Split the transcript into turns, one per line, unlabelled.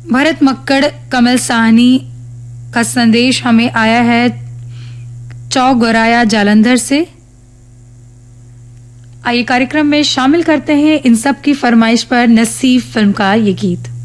भरत मक्कड़, कमल साहनी का संदेश हमें आया है चौक गोराया जालंधर से। आइए कार्यक्रम में शामिल करते हैं इन सब की फरमाइश पर नसीब फिल्म का ये गीत।